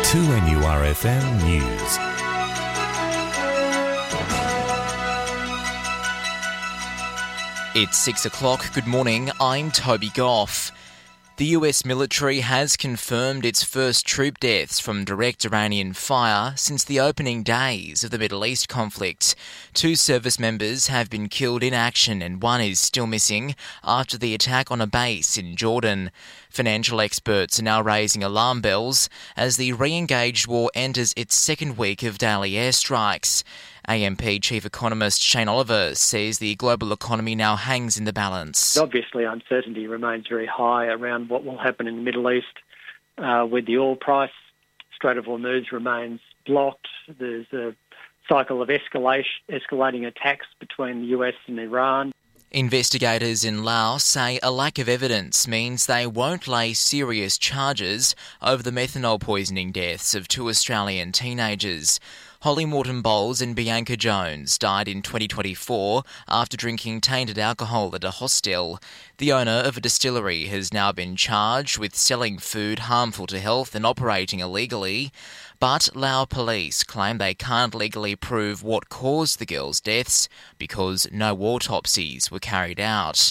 2NURFM News. It's 6 o'clock. Good morning. I'm Toby Goff. The US military has confirmed its first troop deaths from direct Iranian fire since the opening days of the Middle East conflict. 2 service members have been killed in action and 1 is still missing after the attack on a base in Jordan. Financial experts are now raising alarm bells as the re-engaged war enters its second week of daily airstrikes. AMP Chief Economist Shane Oliver says the global economy now hangs in the balance. Obviously, uncertainty remains very high around what will happen in the Middle East with the oil price. Strait of Hormuz remains blocked. There's a cycle of escalating attacks between the US and Iran. Investigators in Laos say a lack of evidence means they won't lay serious charges over the methanol poisoning deaths of 2 Australian teenagers. Holly Morton-Bowles and Bianca Jones died in 2024 after drinking tainted alcohol at a hostel. The owner of a distillery has now been charged with selling food harmful to health and operating illegally. But Lao police claim they can't legally prove what caused the girls' deaths because no autopsies were carried out.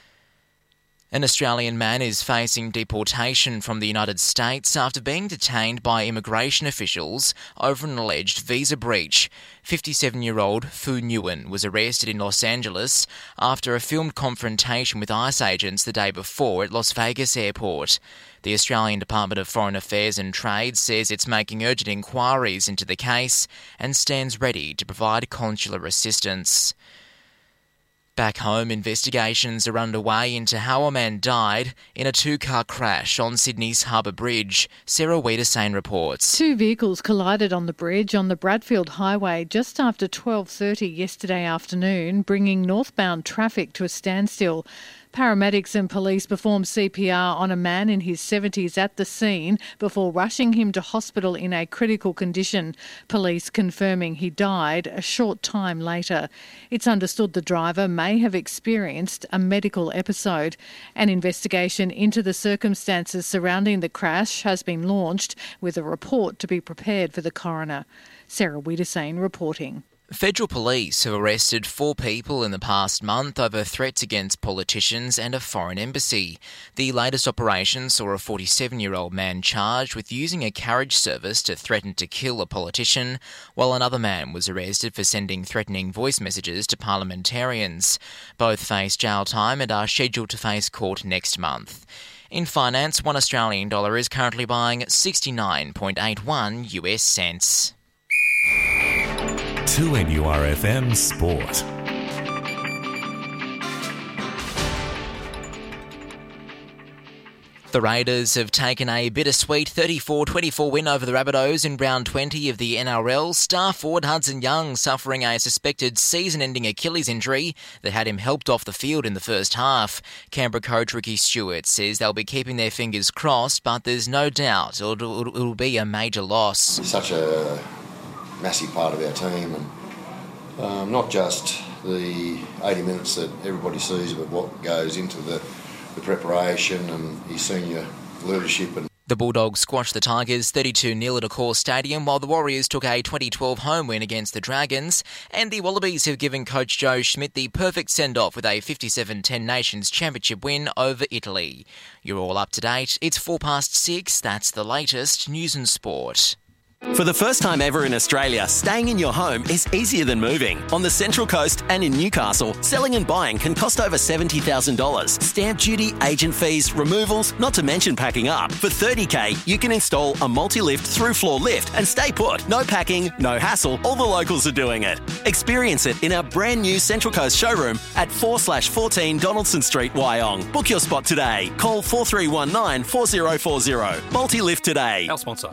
An Australian man is facing deportation from the United States after being detained by immigration officials over an alleged visa breach. 57-year-old Fu Nguyen was arrested in Los Angeles after a filmed confrontation with ICE agents the day before at Las Vegas Airport. The Australian Department of Foreign Affairs and Trade says it's making urgent inquiries into the case and stands ready to provide consular assistance. Back home, investigations are underway into how a man died in a 2-car crash on Sydney's Harbour Bridge. Sarah Wiedersane reports. 2 vehicles collided on the bridge on the Bradfield Highway just after 12:30 yesterday afternoon, bringing northbound traffic to a standstill. Paramedics and police performed CPR on a man in his 70s at the scene before rushing him to hospital in a critical condition, police confirming he died a short time later. It's understood the driver may have experienced a medical episode. An investigation into the circumstances surrounding the crash has been launched, with a report to be prepared for the coroner. Sarah Wiedersane reporting. Federal police have arrested 4 people in the past month over threats against politicians and a foreign embassy. The latest operation saw a 47-year-old man charged with using a carriage service to threaten to kill a politician, while another man was arrested for sending threatening voice messages to parliamentarians. Both face jail time and are scheduled to face court next month. In finance, $1 Australian is currently buying 69.81 US cents. 2NURFM Sport. The Raiders have taken a bittersweet 34-24 win over the Rabbitohs in round 20 of the NRL. Star forward Hudson Young suffering a suspected season-ending Achilles injury that had him helped off the field in the first half. Canberra coach Ricky Stewart says they'll be keeping their fingers crossed, but there's no doubt it'll be a major loss. He's such a massive part of our team, and not just the 80 minutes that everybody sees, but what goes into the preparation and his senior leadership. The Bulldogs squashed the Tigers 32-0 at Accor Stadium, while the Warriors took a 2012 home win against the Dragons, and the Wallabies have given coach Joe Schmidt the perfect send-off with a 57-10 Nations Championship win over Italy. You're all up to date. It's 6:04. That's the latest news and sport. For the first time ever in Australia, staying in your home is easier than moving. On the Central Coast and in Newcastle, selling and buying can cost over $70,000. Stamp duty, agent fees, removals, not to mention packing up. For $30,000, you can install a multi-lift through-floor lift and stay put. No packing, no hassle, all the locals are doing it. Experience it in our brand new Central Coast showroom at 4/14 Donaldson Street, Wyong. Book your spot today. Call 4319 4040. Multi-lift today. Our sponsor.